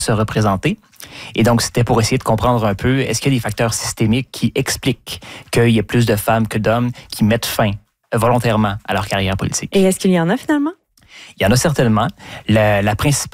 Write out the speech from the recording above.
se représenter. Et donc, c'était pour essayer de comprendre un peu, est-ce qu'il y a des facteurs systémiques qui expliquent qu'il y a plus de femmes que d'hommes qui mettent fin volontairement à leur carrière politique? Et est-ce qu'il y en a finalement? Il y en a certainement. La principale